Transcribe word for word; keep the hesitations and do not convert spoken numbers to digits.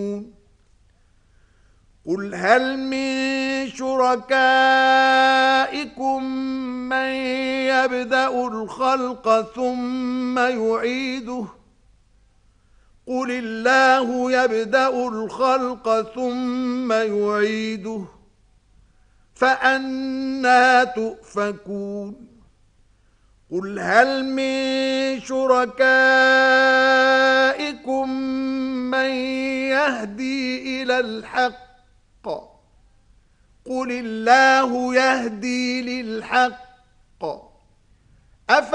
قل هل من شركائكم من يبدأ الخلق ثم يعيده قل الله يبدأ الخلق ثم يعيده فأنى تؤفكون قل هل من شركائكم من يهدي إلى الحق قل الله يهدي للحق